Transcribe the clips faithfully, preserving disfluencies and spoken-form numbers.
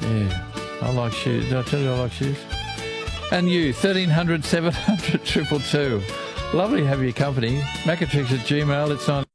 Yeah, I like shoes. Did I tell you I like shoes? And you, thirteen hundred, seven hundred, two two two. Lovely to have your company. Macatrix at Gmail. It's on.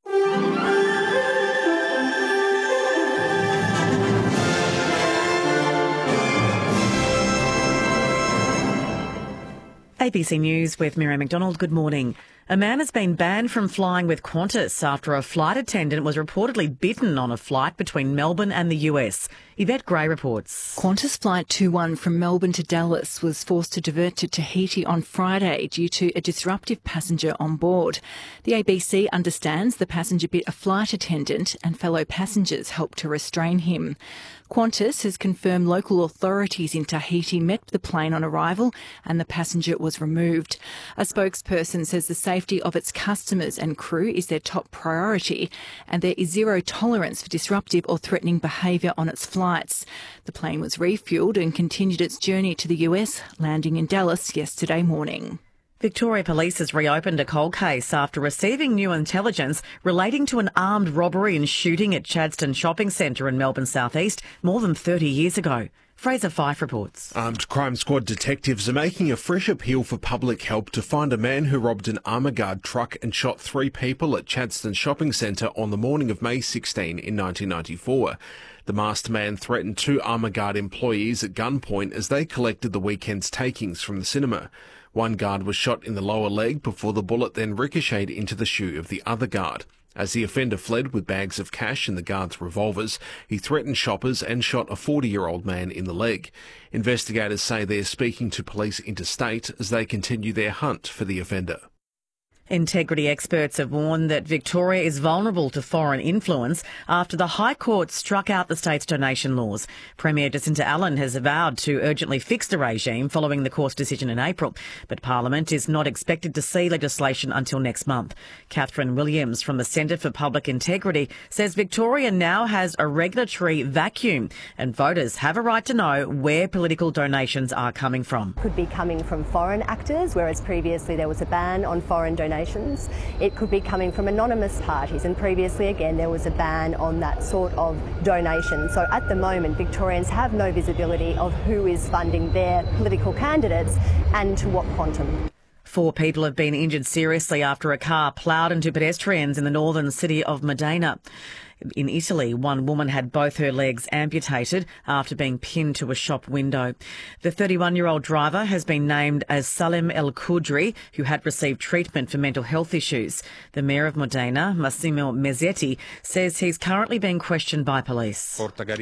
A B C News with Miriam McDonald. Good morning. A man has been banned from flying with Qantas after a flight attendant was reportedly bitten on a flight between Melbourne and the U S. Yvette Gray reports. Qantas Flight two one from Melbourne to Dallas was forced to divert to Tahiti on Friday due to a disruptive passenger on board. The A B C understands the passenger bit a flight attendant and fellow passengers helped to restrain him. Qantas has confirmed local authorities in Tahiti met the plane on arrival and the passenger was removed. A spokesperson says the safety of its customers and crew is their top priority and there is zero tolerance for disruptive or threatening behaviour on its flights. The plane was refuelled and continued its journey to the U S, landing in Dallas yesterday morning. Victoria Police has reopened a cold case after receiving new intelligence relating to an armed robbery and shooting at Chadstone Shopping Centre in Melbourne South East more than thirty years ago. Fraser Fife reports. Armed Crime Squad detectives are making a fresh appeal for public help to find a man who robbed an Armourguard truck and shot three people at Chadstone Shopping Centre on the morning of May sixteenth in nineteen ninety-four. The masked man threatened two Armourguard employees at gunpoint as they collected the weekend's takings from the cinema. One guard was shot in the lower leg before the bullet then ricocheted into the shoe of the other guard. As the offender fled with bags of cash and the guard's revolvers, he threatened shoppers and shot a forty-year-old man in the leg. Investigators say they're speaking to police interstate as they continue their hunt for the offender. Integrity experts have warned that Victoria is vulnerable to foreign influence after the High Court struck out the state's donation laws. Premier Jacinta Allen has vowed to urgently fix the regime following the court's decision in April, but Parliament is not expected to see legislation until next month. Catherine Williams from the Centre for Public Integrity says Victoria now has a regulatory vacuum and voters have a right to know where political donations are coming from. Could be coming from foreign actors, whereas previously there was a ban on foreign donations. It could be coming from anonymous parties, and previously again there was a ban on that sort of donation. So at the moment Victorians have no visibility of who is funding their political candidates and to what quantum. Four people have been injured seriously after a car ploughed into pedestrians in the northern city of Modena. In Italy, one woman had both her legs amputated after being pinned to a shop window. The thirty-one-year-old driver has been named as Salim El Khudri, who had received treatment for mental health issues. The mayor of Modena, Massimo Mezzetti, says he's currently being questioned by police.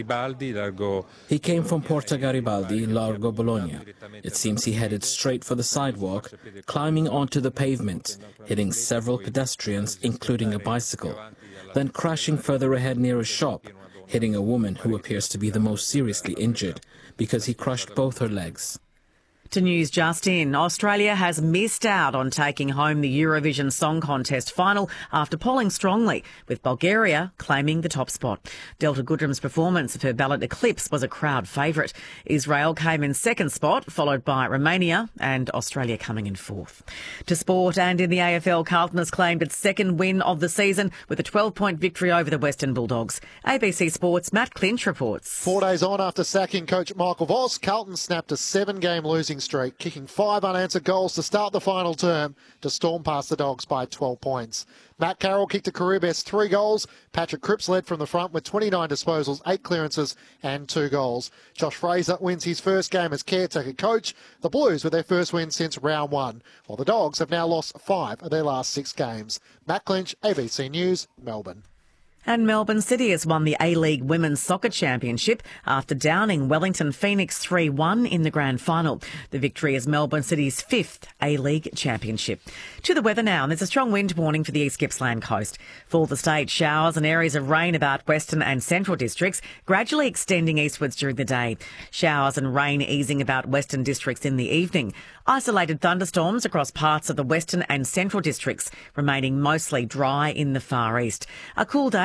He came from Porta Garibaldi, Largo Bologna. It seems he headed straight for the sidewalk, climbing onto the pavement, hitting several pedestrians, including a bicycle, then crashing further ahead near a shop, hitting a woman who appears to be the most seriously injured because he crushed both her legs. To news just in, Australia has missed out on taking home the Eurovision Song Contest final after polling strongly, with Bulgaria claiming the top spot. Delta Goodrem's performance of her ballad Eclipse was a crowd favourite. Israel came in second spot, followed by Romania and Australia coming in fourth. To sport, and in the A F L, Carlton has claimed its second win of the season with a twelve-point victory over the Western Bulldogs. A B C Sports' Matt Clinch reports. Four days on after sacking coach Michael Voss, Carlton snapped a seven-game losing streak, kicking five unanswered goals to start the final term to storm past the Dogs by twelve points. Matt Carroll kicked a career-best three goals. Patrick Cripps led from the front with twenty-nine disposals, eight clearances and two goals. Josh Fraser wins his first game as caretaker coach. The Blues with their first win since round one, while the Dogs have now lost five of their last six games. Matt Clinch, A B C News, Melbourne. And Melbourne City has won the A-League Women's Soccer Championship after downing Wellington Phoenix three one in the grand final. The victory is Melbourne City's fifth A-League championship. To the weather now, and there's a strong wind warning for the East Gippsland coast. For the state, showers and areas of rain about western and central districts, gradually extending eastwards during the day. Showers and rain easing about western districts in the evening. Isolated thunderstorms across parts of the western and central districts, remaining mostly dry in the far east. A cool day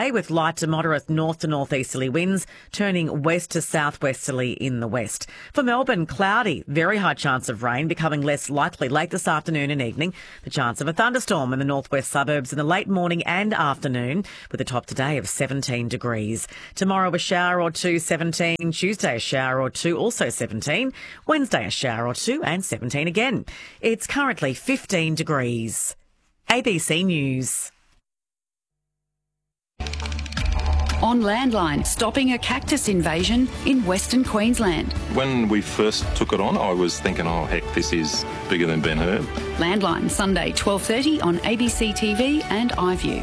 today with light to moderate north to northeasterly winds, turning west to southwesterly in the west. For Melbourne, cloudy, very high chance of rain, becoming less likely late this afternoon and evening. The chance of a thunderstorm in the northwest suburbs in the late morning and afternoon, with a top today of seventeen degrees. Tomorrow a shower or two, seventeen. Tuesday a shower or two, also seventeen. Wednesday a shower or two and seventeen again. It's currently fifteen degrees. A B C News. On Landline, stopping a cactus invasion in Western Queensland. When we first took it on, I was thinking, oh, heck, this is bigger than Ben Hur. Landline, Sunday, twelve thirty on A B C T V and iView.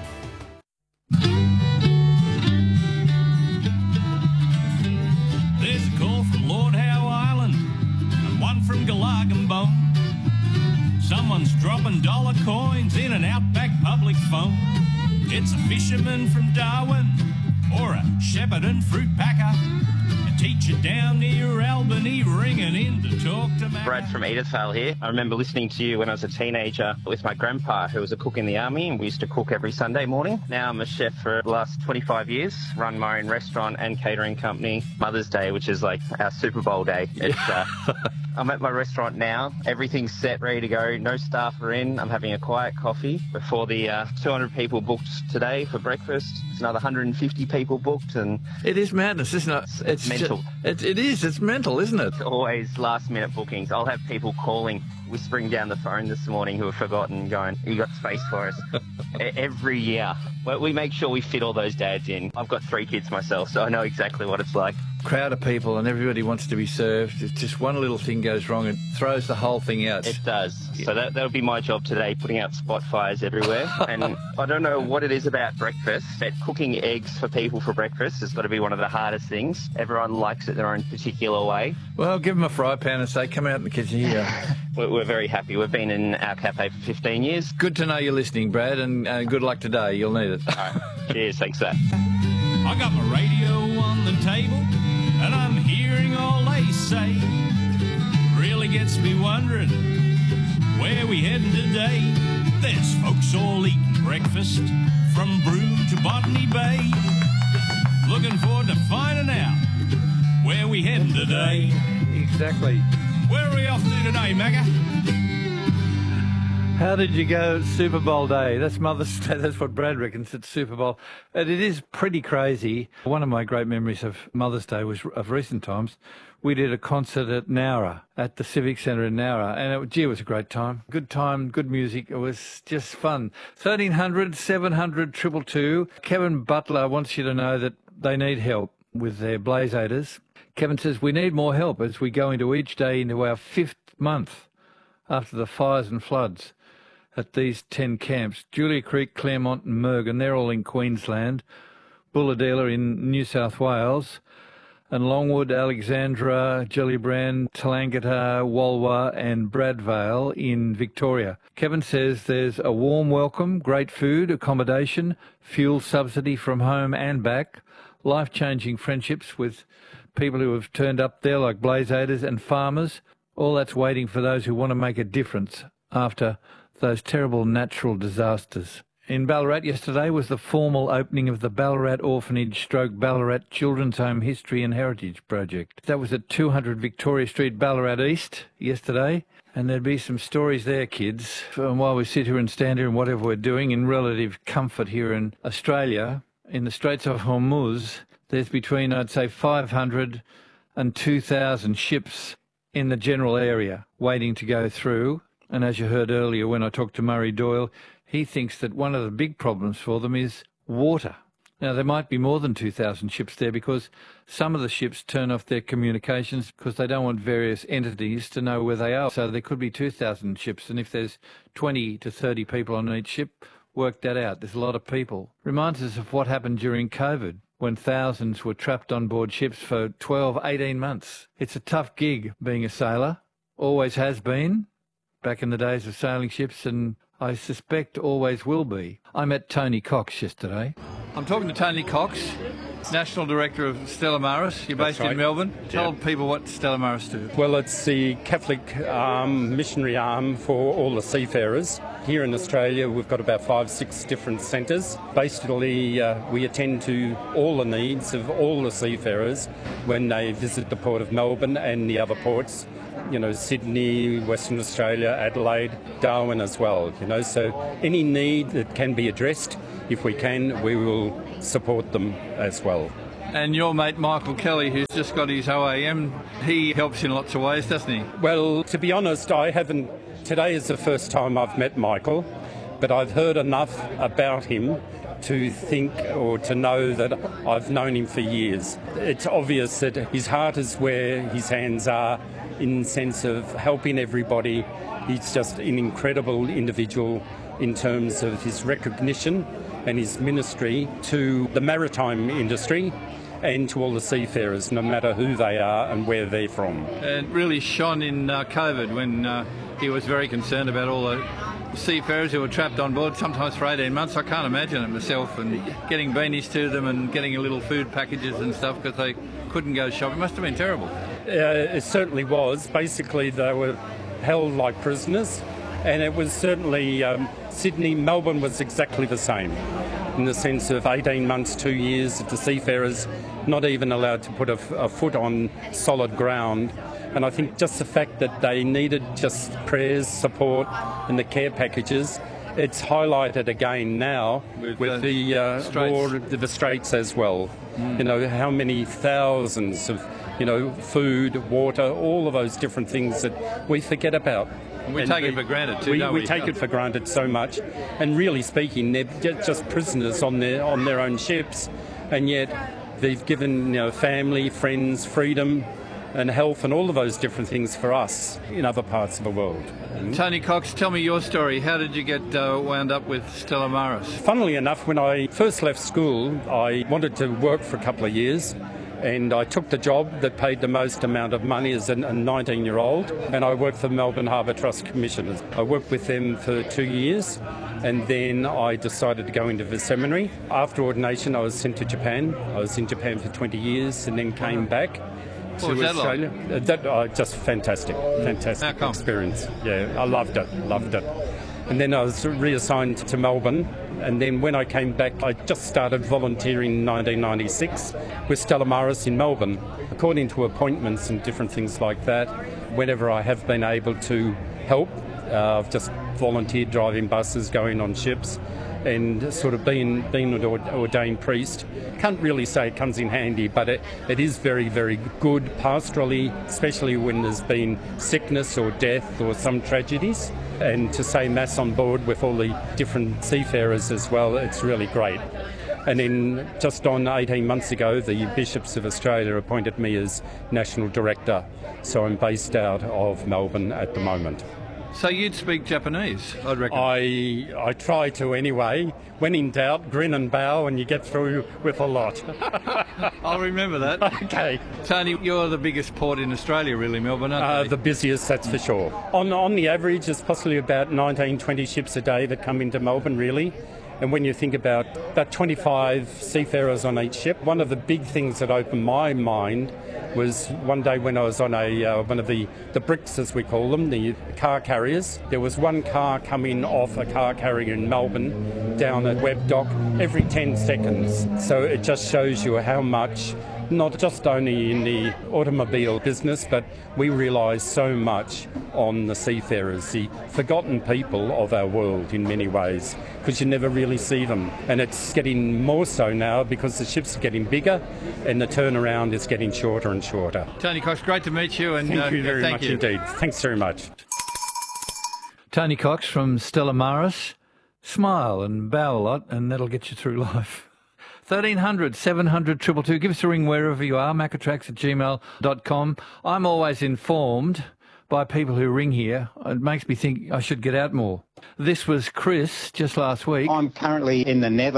There's a call from Lord Howe Island and one from Galagambo. Someone's dropping dollar coins in an outback public phone. It's a fisherman from Darwin or a Shepparton fruit packer. A teacher down near Albany ringing in to talk to me. Brad from Edithvale here. I remember listening to you when I was a teenager with my grandpa, who was a cook in the army, and we used to cook every Sunday morning. Now I'm a chef for the last twenty-five years, run my own restaurant and catering company. Mother's Day, which is like our Super Bowl day. It's, uh, I'm at my restaurant now. Everything's set, ready to go. No staff are in. I'm having a quiet coffee before the uh, two hundred people booked today for breakfast. It's another one hundred fifty people booked, and it is madness, isn't it? It's, it's mental. Just, it, it is. It's mental, isn't it? Always last-minute bookings. I'll have people calling, whispering down the phone this morning who have forgotten, going, "You got space for us?" Every year. We make sure we fit all those dads in. I've got three kids myself, so I know exactly what it's like. Crowd of people and everybody wants to be served. It's just one little thing goes wrong and throws the whole thing out. It does. Yeah. So that, that'll be my job today, putting out spot fires everywhere. And I don't know what it is about breakfast, but cooking eggs for people for breakfast has got to be one of the hardest things. Everyone likes it their own particular way. Well, give them a fry pan and say, come out in the kitchen here. we're, we're very happy. We've been in our cafe for fifteen years. Good to know you're listening, Brad, and uh, good luck today. You'll need it. All right. Cheers. Thanks, Zach. I got my radio on the table, and I'm hearing all they say. Really gets me wondering, where we heading today? There's folks all eating breakfast from Broome to Botany Bay. Looking forward to finding out where we heading today. Exactly. Where are we off to today, Magga? How did you go Super Bowl day? That's Mother's Day. That's what Brad reckons. It's Super Bowl. And it is pretty crazy. One of my great memories of Mother's Day was of recent times. We did a concert at Nowra, at the Civic Centre in Nowra. And it, gee, it was a great time. Good time, good music. It was just fun. thirteen hundred, seven hundred, two two two. Kevin Butler wants you to know that they need help with their Blazators. Kevin says, we need more help as we go into each day into our fifth month after the fires and floods at these ten camps. Julia Creek, Claremont and Mergen, they're all in Queensland. Bulahdelah in New South Wales. And Longwood, Alexandra, Gellibrand, Tallangatta, Walwa and Bradvale in Victoria. Kevin says there's a warm welcome, great food, accommodation, fuel subsidy from home and back, life-changing friendships with people who have turned up there like Blazators and farmers. All that's waiting for those who want to make a difference after those terrible natural disasters. In Ballarat yesterday was the formal opening of the Ballarat Orphanage stroke Ballarat Children's Home History and Heritage Project. That was at two hundred Victoria Street, Ballarat East yesterday. And there'd be some stories there, kids. And while we sit here and stand here and whatever we're doing in relative comfort here in Australia, in the Straits of Hormuz, there's between, I'd say, five hundred and two thousand ships in the general area waiting to go through. And as you heard earlier when I talked to Murray Doyle, he thinks that one of the big problems for them is water. Now, there might be more than two thousand ships there because some of the ships turn off their communications because they don't want various entities to know where they are. So there could be two thousand ships, and if there's twenty to thirty people on each ship, work that out. There's a lot of people. Reminds us of what happened during COVID, when thousands were trapped on board ships for twelve, eighteen months. It's a tough gig being a sailor, always has been, back in the days of sailing ships, and I suspect always will be. I met Tony Cox yesterday. I'm talking to Tony Cox, National Director of Stella Maris. You're based right. in Melbourne. Tell yeah. people what Stella Maris do. Well, it's the Catholic um, missionary arm for all the seafarers. Here in Australia, we've got about five, six different centres. Basically, uh, we attend to all the needs of all the seafarers when they visit the Port of Melbourne and the other ports. You know, Sydney, Western Australia, Adelaide, Darwin as well. You know, so any need that can be addressed, if we can, we will support them as well. And your mate Michael Kelly, who's just got his O A M, he helps in lots of ways, doesn't he? Well, to be honest, I haven't. Today is the first time I've met Michael, but I've heard enough about him to think or to know that I've known him for years. It's obvious that his heart is where his hands are, in the sense of helping everybody. He's just an incredible individual in terms of his recognition and his ministry to the maritime industry and to all the seafarers, no matter who they are and where they're from. It really shone in uh, COVID when uh, he was very concerned about all the seafarers who were trapped on board, sometimes for eighteen months. I can't imagine it myself, and getting beanies to them and getting a little food packages and stuff because they couldn't go shopping. It must have been terrible. Uh, it certainly was. Basically, they were held like prisoners, and it was certainly um, Sydney, Melbourne was exactly the same, in the sense of eighteen months, two years, the seafarers not even allowed to put a, a foot on solid ground. And I think just the fact that they needed just prayers, support and the care packages, it's highlighted again now with, with the, the uh, Straits. war, the Straits as well. Mm. You know, how many thousands of, you know, food, water, all of those different things that we forget about. We and take we, it for granted too, we, don't we? We take it for granted so much. And really speaking, they're just prisoners on their on their own ships, and yet they've given, you know, family, friends, freedom and health and all of those different things for us in other parts of the world. Mm. Tony Cox, tell me your story. How did you get uh, wound up with Stella Maris? Funnily enough, when I first left school, I wanted to work for a couple of years. And I took the job that paid the most amount of money as a nineteen-year-old, and I worked for the Melbourne Harbour Trust Commissioners. I worked with them for two years, and then I decided to go into the seminary. After ordination, I was sent to Japan. I was in Japan for twenty years, and then came back to what was Australia. That like? That uh, just fantastic, fantastic experience. Yeah, I loved it, loved it. And then I was reassigned to Melbourne. And then when I came back, I just started volunteering in nineteen ninety-six with Stella Maris in Melbourne. According to appointments and different things like that, whenever I have been able to help, uh, I've just volunteered driving buses, going on ships, and sort of being, being an ordained priest. Can't really say it comes in handy, but it, it is very, very good pastorally, especially when there's been sickness or death or some tragedies. And to say Mass on board with all the different seafarers as well, it's really great. And then just on eighteen months ago, the Bishops of Australia appointed me as National Director. So I'm based out of Melbourne at the moment. So you'd speak Japanese, I'd reckon. I I try to anyway. When in doubt, grin and bow and you get through with a lot. I'll remember that. Okay. Tony, you're the biggest port in Australia, really, Melbourne, aren't uh, you? The busiest, that's for sure. On, on the average, there's possibly about nineteen, twenty ships a day that come into Melbourne, really. And when you think about about twenty-five seafarers on each ship, one of the big things that opened my mind was one day when I was on a uh, one of the, the bricks, as we call them, the car carriers. There was one car coming off a car carrier in Melbourne down at Webb Dock every ten seconds. So it just shows you how much, not just only in the automobile business, but we realise so much on the seafarers, the forgotten people of our world in many ways, because you never really see them. And it's getting more so now because the ships are getting bigger and the turnaround is getting shorter and shorter. Tony Cox, great to meet you. And thank uh, you very thank much you. indeed. Thanks very much. Tony Cox from Stella Maris. Smile and bow a lot and that'll get you through life. thirteen hundred, seven hundred, two two two. Give us a ring wherever you are, macatrax at gmail dot com. I'm always informed by people who ring here. It makes me think I should get out more. This was Chris just last week. I'm currently in the Netherlands.